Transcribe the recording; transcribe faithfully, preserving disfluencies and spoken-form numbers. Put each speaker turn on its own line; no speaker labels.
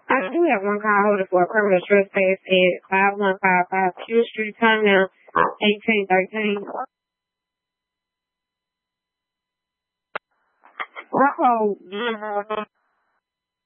I do have one call holder for a criminal trespass at five one five five Q Street, Terminal eighteen thirteen. Rocco,